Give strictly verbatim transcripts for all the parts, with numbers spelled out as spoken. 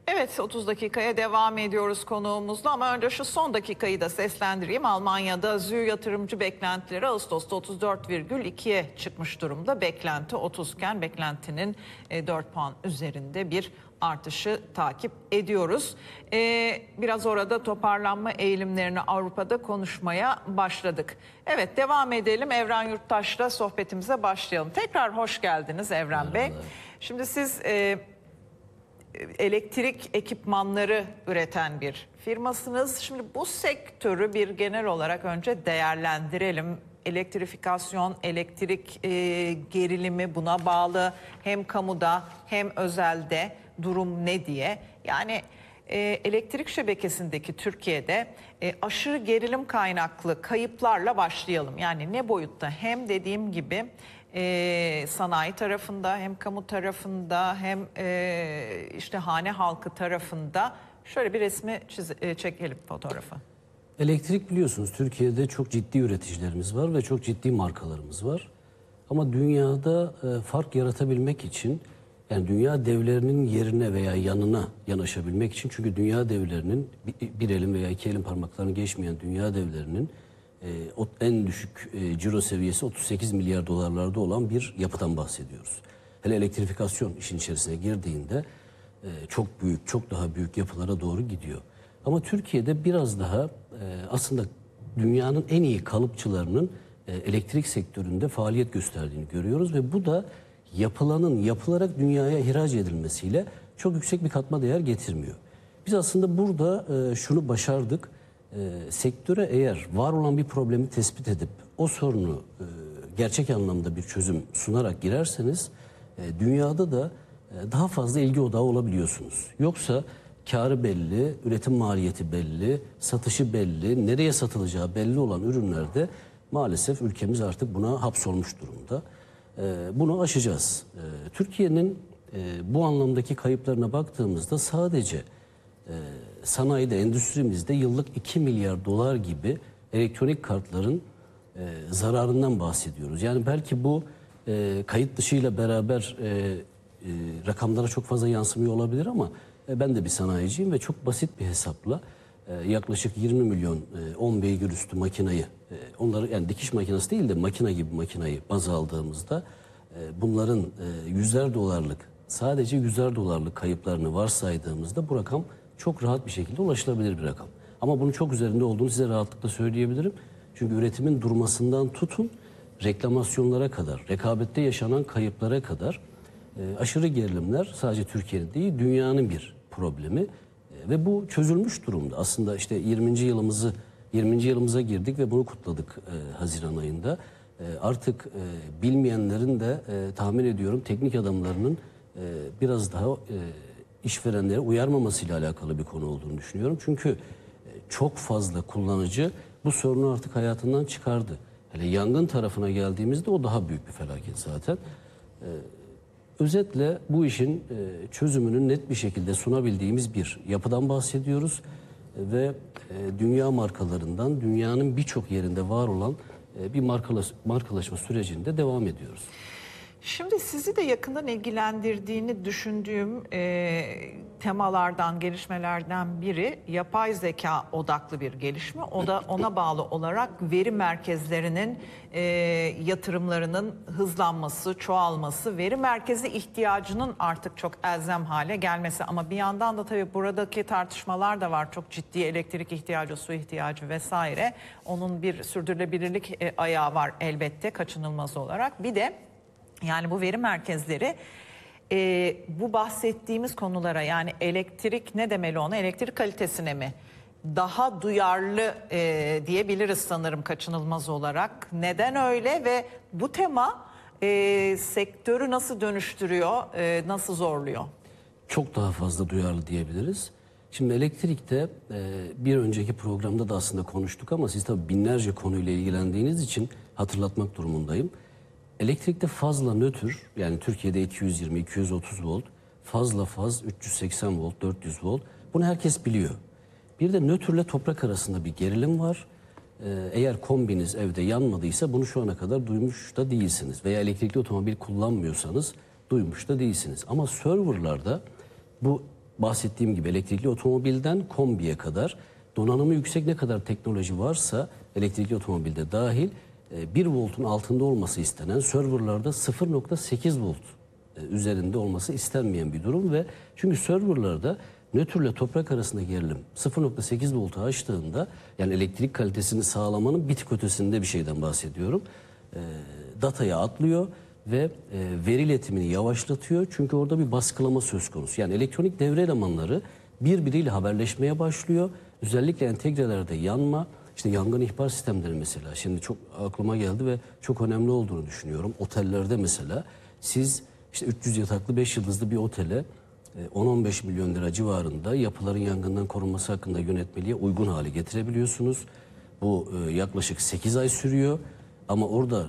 Evet, otuz dakikaya devam ediyoruz konuğumuzla ama önce şu son dakikayı da seslendireyim. Almanya'da Z Ü yatırımcı beklentileri Ağustos'ta otuz dört virgül ikiye çıkmış durumda. Beklenti otuz iken beklentinin dört puan üzerinde bir artışı takip ediyoruz. Ee, biraz orada toparlanma eğilimlerini Avrupa'da konuşmaya başladık. Evet, devam edelim. Evren Yurttaş'la sohbetimize başlayalım. Tekrar hoş geldiniz Evren Bey. Şimdi siz E, elektrik ekipmanları üreten bir firmasınız. Şimdi bu sektörü bir genel olarak önce değerlendirelim. Elektrifikasyon, elektrik e, gerilimi buna bağlı hem kamuda hem özelde durum ne diye. Yani e, elektrik şebekesindeki Türkiye'de e, aşırı gerilim kaynaklı kayıplarla başlayalım. Yani ne boyutta, hem dediğim gibi Ee, sanayi tarafında hem kamu tarafında hem e, işte hane halkı tarafında şöyle bir resmi çiz e, çekelim fotoğrafı. Elektrik biliyorsunuz Türkiye'de çok ciddi üreticilerimiz var ve çok ciddi markalarımız var. Ama dünyada e, fark yaratabilmek için, yani dünya devlerinin yerine veya yanına yanaşabilmek için, çünkü dünya devlerinin bir, bir elin veya iki elin parmaklarını geçmeyen dünya devlerinin e, en düşük e, ciro seviyesi otuz sekiz milyar dolarlarda olan bir yapıdan bahsediyoruz. Hele elektrifikasyon işin içerisine girdiğinde e, çok büyük, çok daha büyük yapılara doğru gidiyor. Ama Türkiye'de biraz daha e, aslında dünyanın en iyi kalıpçılarının e, elektrik sektöründe faaliyet gösterdiğini görüyoruz ve bu da yapılanın yapılarak dünyaya ihraç edilmesiyle çok yüksek bir katma değer getirmiyor. Biz aslında burada e, şunu başardık. E, sektöre eğer var olan bir problemi tespit edip o sorunu e, gerçek anlamda bir çözüm sunarak girerseniz e, dünyada da e, daha fazla ilgi odağı olabiliyorsunuz. Yoksa karı belli, üretim maliyeti belli, satışı belli, nereye satılacağı belli olan ürünlerde maalesef ülkemiz artık buna hapsolmuş durumda. E, bunu aşacağız. E, Türkiye'nin e, bu anlamdaki kayıplarına baktığımızda sadece e, sanayide, endüstrimizde yıllık iki milyar dolar gibi elektronik kartların e, zararından bahsediyoruz. Yani belki bu e, kayıt dışıyla beraber e, e, rakamlara çok fazla yansımıyor olabilir ama e, ben de bir sanayiciyim ve çok basit bir hesapla e, yaklaşık yirmi milyon e, on beygir üstü makinayı, e, onları yani dikiş makinesi değil de makina gibi makinayı baz aldığımızda e, bunların e, yüzler dolarlık, sadece yüzler dolarlık kayıplarını varsaydığımızda bu rakam çok rahat bir şekilde ulaşılabilir bir rakam. Ama bunun çok üzerinde olduğunu size rahatlıkla söyleyebilirim. Çünkü üretimin durmasından tutun, reklamasyonlara kadar, rekabette yaşanan kayıplara kadar e, aşırı gerilimler sadece Türkiye'nin değil, dünyanın bir problemi. E, ve bu çözülmüş durumda. Aslında işte yirminci yılımızı yirminci yılımıza girdik ve bunu kutladık e, Haziran ayında. E, artık e, bilmeyenlerin de e, tahmin ediyorum teknik adamlarının e, biraz daha e, işverenlere uyarmamasıyla alakalı bir konu olduğunu düşünüyorum. Çünkü çok fazla kullanıcı bu sorunu artık hayatından çıkardı. Hele yangın tarafına geldiğimizde o daha büyük bir felaket zaten. Ee, özetle bu işin e, çözümünü net bir şekilde sunabildiğimiz bir yapıdan bahsediyoruz. E, ve e, dünya markalarından dünyanın birçok yerinde var olan e, bir markalaş, markalaşma sürecinde devam ediyoruz. Şimdi sizi de yakından ilgilendirdiğini düşündüğüm e, temalardan, gelişmelerden biri yapay zeka odaklı bir gelişme. O da ona bağlı olarak veri merkezlerinin e, yatırımlarının hızlanması, çoğalması, veri merkezi ihtiyacının artık çok elzem hale gelmesi. Ama bir yandan da tabii buradaki tartışmalar da var. Çok ciddi elektrik ihtiyacı, su ihtiyacı vesaire. Onun bir sürdürülebilirlik e, ayağı var elbette kaçınılmaz olarak. Bir de yani bu veri merkezleri e, bu bahsettiğimiz konulara, yani elektrik ne demeli ona, elektrik kalitesine mi daha duyarlı e, diyebiliriz sanırım kaçınılmaz olarak. Neden öyle ve bu tema e, sektörü nasıl dönüştürüyor, e, nasıl zorluyor? Çok daha fazla duyarlı diyebiliriz. Şimdi elektrikte e, bir önceki programda da aslında konuştuk ama siz tabii binlerce konuyla ilgilendiğiniz için hatırlatmak durumundayım. Elektrikte fazla nötr, yani Türkiye'de iki yüz yirmi iki yüz otuz volt, fazla faz üç yüz seksen volt, dört yüz volt. Bunu herkes biliyor. Bir de nötrle toprak arasında bir gerilim var. Ee, eğer kombiniz evde yanmadıysa bunu şu ana kadar duymuş da değilsiniz. Veya elektrikli otomobil kullanmıyorsanız duymuş da değilsiniz. Ama serverlarda bu bahsettiğim gibi elektrikli otomobilden kombiye kadar donanımı yüksek ne kadar teknoloji varsa elektrikli otomobilde dahil e, bir voltun altında olması istenen serverlarda sıfır nokta sekiz volt e, üzerinde olması istenmeyen bir durum ve çünkü serverlarda nötrle toprak arasındaki gerilim sıfır nokta sekiz voltu aştığında yani elektrik kalitesini sağlamanın bir tık ötesinde bir şeyden bahsediyorum. E, dataya atlıyor ve e, veri iletimini yavaşlatıyor. Çünkü orada bir baskılama söz konusu. Yani elektronik devre elemanları birbiriyle haberleşmeye başlıyor. Özellikle entegrelerde yanma, işte yangın ihbar sistemleri mesela. Şimdi çok aklıma geldi ve çok önemli olduğunu düşünüyorum. Otellerde mesela siz işte üç yüz yataklı beş yıldızlı bir otele on on beş milyon lira civarında yapıların yangından korunması hakkında yönetmeliğe uygun hale getirebiliyorsunuz. Bu e, yaklaşık sekiz ay sürüyor ama orada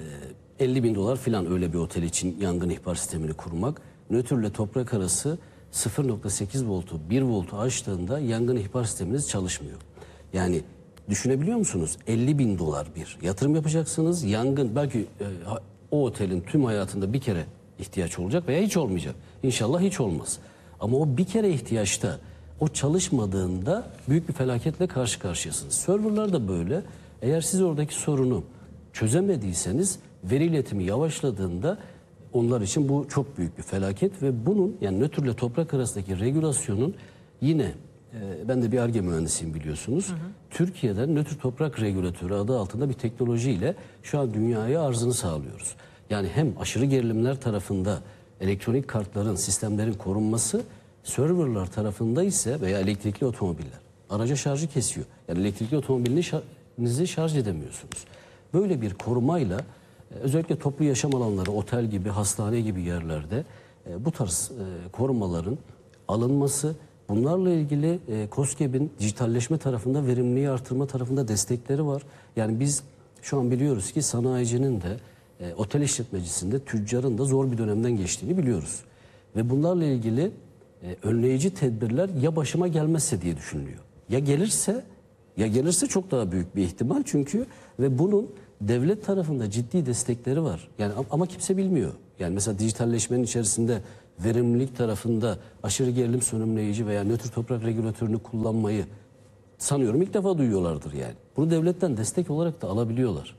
e, elli bin dolar falan öyle bir otel için yangın ihbar sistemini kurmak. Nötrle toprak arası sıfır nokta sekiz voltu bir voltu aştığında yangın ihbar sisteminiz çalışmıyor. Yani düşünebiliyor musunuz? elli bin dolar bir yatırım yapacaksınız. Yangın belki e, o otelin tüm hayatında bir kere ihtiyaç olacak veya hiç olmayacak. İnşallah hiç olmaz. Ama o bir kere ihtiyaçta o çalışmadığında büyük bir felaketle karşı karşıyasınız. Serverlar da böyle. Eğer siz oradaki sorunu çözemediyseniz veri iletimi yavaşladığında onlar için bu çok büyük bir felaket ve bunun yani nötrle toprak arasındaki regülasyonun yine e, ben de bir Ar-Ge mühendisiyim biliyorsunuz. Hı hı. Türkiye'de nötr toprak regülatörü adı altında bir teknolojiyle şu an dünyaya arzını sağlıyoruz. Yani hem aşırı gerilimler tarafında elektronik kartların, sistemlerin korunması, serverlar tarafında ise veya elektrikli otomobiller. Araca şarjı kesiyor. Yani elektrikli otomobilinizi şarj edemiyorsunuz. Böyle bir korumayla özellikle toplu yaşam alanları, otel gibi, hastane gibi yerlerde bu tarz korumaların alınması, bunlarla ilgili KOSGEB'in dijitalleşme tarafında, verimliliği artırma tarafında destekleri var. Yani biz şu an biliyoruz ki sanayicinin de E, otel işletmecisinde tüccarın da zor bir dönemden geçtiğini biliyoruz. Ve bunlarla ilgili e, önleyici tedbirler ya başıma gelmezse diye düşünülüyor. Ya gelirse, ya gelirse çok daha büyük bir ihtimal çünkü ve bunun devlet tarafında ciddi destekleri var. Yani ama kimse bilmiyor. Yani mesela dijitalleşmenin içerisinde verimlilik tarafında aşırı gerilim sönümleyici veya nötr toprak regülatörünü kullanmayı sanıyorum ilk defa duyuyorlardır yani. Bunu devletten destek olarak da alabiliyorlar.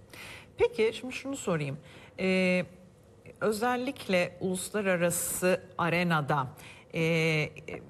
Peki şimdi şunu sorayım. Ee, özellikle uluslararası arenada e,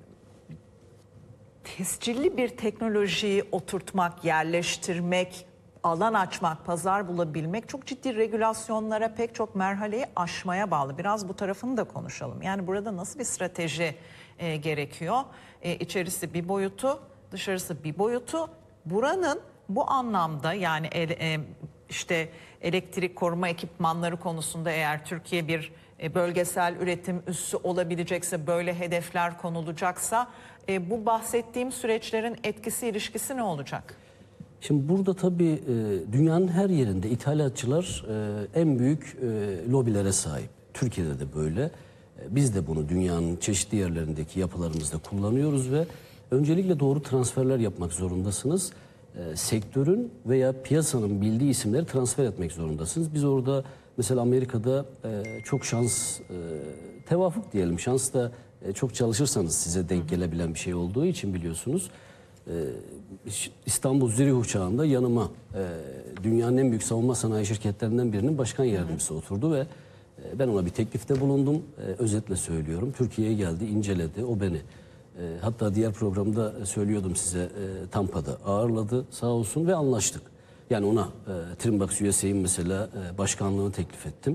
tescilli bir teknolojiyi oturtmak, yerleştirmek, alan açmak, pazar bulabilmek çok ciddi regülasyonlara, pek çok merhaleyi aşmaya bağlı. Biraz bu tarafını da konuşalım. Yani burada nasıl bir strateji e, gerekiyor? E, içerisi bir boyutu, dışarısı bir boyutu. Buranın bu anlamda yani el, e, işte elektrik koruma ekipmanları konusunda eğer Türkiye bir e, bölgesel üretim üssü olabilecekse, böyle hedefler konulacaksa e, bu bahsettiğim süreçlerin etkisi, ilişkisi ne olacak? Şimdi burada tabii e, dünyanın her yerinde ithalatçılar e, en büyük e, lobilere sahip. Türkiye'de de böyle. E, biz de bunu dünyanın çeşitli yerlerindeki yapılarımızda kullanıyoruz ve öncelikle doğru transferler yapmak zorundasınız. E, sektörün veya piyasanın bildiği isimleri transfer etmek zorundasınız. Biz orada mesela Amerika'da e, çok şans, e, tevafuk diyelim, şans da e, çok çalışırsanız size denk gelebilen bir şey olduğu için biliyorsunuz. E, İstanbul Zürih uçağında yanıma e, dünyanın en büyük savunma sanayi şirketlerinden birinin başkan yardımcısı oturdu ve e, ben ona bir teklifte bulundum. E, özetle söylüyorum. Türkiye'ye geldi, inceledi, o beni. E, hatta diğer programda söylüyordum size, e, Tampa'da ağırladı sağ olsun ve anlaştık. Yani ona e, Trimbox U S A'in mesela e, başkanlığını teklif ettim.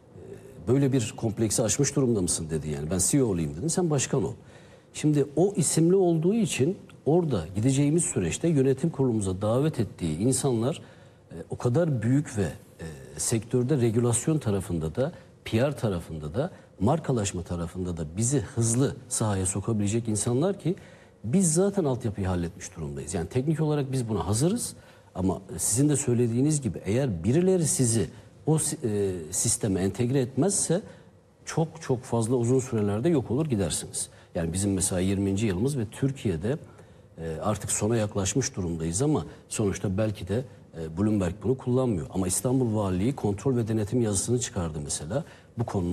E, böyle bir kompleksi aşmış durumda mısın dedi yani. Ben C E O olayım dedim, sen başkan ol. Şimdi o isimli olduğu için orada gideceğimiz süreçte yönetim kurulumuza davet ettiği insanlar e, o kadar büyük ve e, sektörde regülasyon tarafında da, P R tarafında da, markalaşma tarafında da bizi hızlı sahaya sokabilecek insanlar ki biz zaten altyapıyı halletmiş durumdayız. Yani teknik olarak biz buna hazırız ama sizin de söylediğiniz gibi eğer birileri sizi o e, sisteme entegre etmezse çok çok fazla uzun sürelerde yok olur gidersiniz. Yani bizim mesela yirminci yılımız ve Türkiye'de e, artık sona yaklaşmış durumdayız ama sonuçta belki de e, Bloomberg bunu kullanmıyor. Ama İstanbul Valiliği kontrol ve denetim yazısını çıkardı mesela. Bu konunun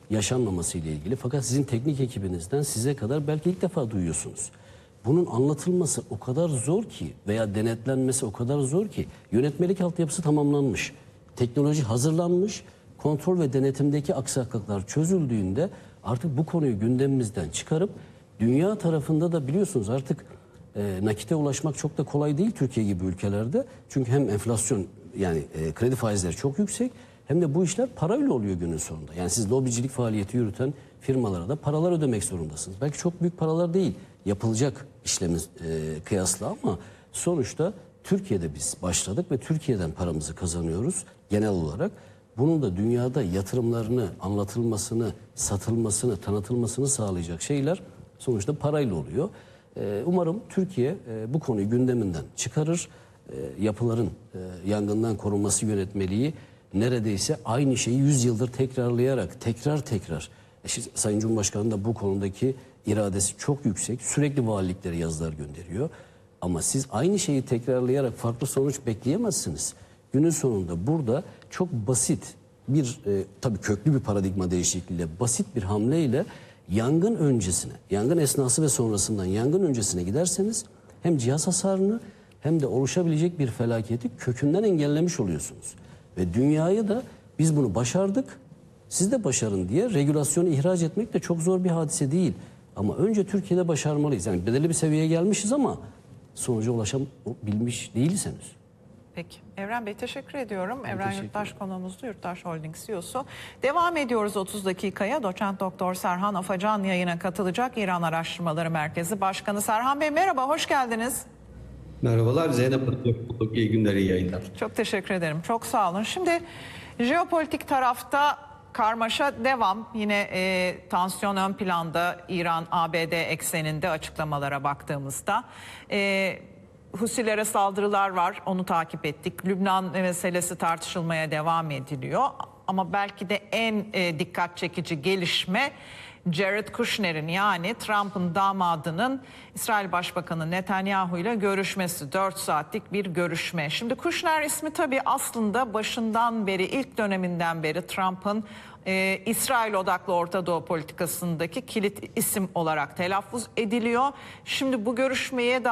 yaşanmaması ile ilgili. Fakat sizin teknik ekibinizden size kadar belki ilk defa duyuyorsunuz. Bunun anlatılması o kadar zor ki veya denetlenmesi o kadar zor ki yönetmelik altyapısı tamamlanmış. Teknoloji hazırlanmış. Kontrol ve denetimdeki aksaklıklar çözüldüğünde artık bu konuyu gündemimizden çıkarıp dünya tarafında da biliyorsunuz artık e, nakite ulaşmak çok da kolay değil Türkiye gibi ülkelerde. Çünkü hem enflasyon yani e, kredi faizleri çok yüksek hem de bu işler parayla oluyor günün sonunda. Yani siz lobicilik faaliyeti yürüten firmalara da paralar ödemek zorundasınız. Belki çok büyük paralar değil yapılacak işlemiz e, kıyasla ama sonuçta Türkiye'de biz başladık ve Türkiye'den paramızı kazanıyoruz genel olarak. Bunun da dünyada yatırımlarını, anlatılmasını, satılmasını, tanıtılmasını sağlayacak şeyler sonuçta parayla oluyor. Ee, umarım Türkiye e, bu konuyu gündeminden çıkarır. E, yapıların e, yangından korunması yönetmeliği neredeyse aynı şeyi yüz yıldır tekrarlayarak, tekrar tekrar. E, şimdi Sayın Cumhurbaşkanı da bu konudaki iradesi çok yüksek. Sürekli valiliklere yazılar gönderiyor. Ama siz aynı şeyi tekrarlayarak farklı sonuç bekleyemezsiniz. Günün sonunda burada çok basit bir e, tabii köklü bir paradigma değişikliğiyle basit bir hamleyle yangın öncesine, yangın esnası ve sonrasından yangın öncesine giderseniz hem cihaz hasarını hem de oluşabilecek bir felaketi kökünden engellemiş oluyorsunuz. Ve dünyayı da biz bunu başardık, siz de başarın diye regülasyonu ihraç etmek de çok zor bir hadise değil. Ama önce Türkiye'de başarmalıyız. Yani belirli bir seviyeye gelmişiz ama sonuca ulaşabilmiş değiliz henüz. Peki. Evren Bey teşekkür ediyorum. Ben Evren teşekkür Yurttaş konuğumuzdu. Yurttaş Holding C E O'su. Devam ediyoruz otuz dakikaya. Doçent Doktor Serhan Afacan yayına katılacak. İran Araştırmaları Merkezi Başkanı. Serhan Bey merhaba, hoş geldiniz. Merhabalar Zeynep Hanım. İyi günler, iyi yayınlar. Çok teşekkür ederim. Çok sağ olun. Şimdi jeopolitik tarafta karmaşa devam. Yine e, tansiyon ön planda İran-A B D ekseninde açıklamalara baktığımızda. E, Husilere saldırılar var, onu takip ettik. Lübnan meselesi tartışılmaya devam ediliyor. Ama belki de en e, dikkat çekici gelişme Jared Kushner'in yani Trump'ın damadının İsrail Başbakanı Netanyahu ile görüşmesi. dört saatlik bir görüşme. Şimdi Kushner ismi tabii aslında başından beri, ilk döneminden beri Trump'ın e, İsrail odaklı Orta Doğu politikasındaki kilit isim olarak telaffuz ediliyor. Şimdi bu görüşmeye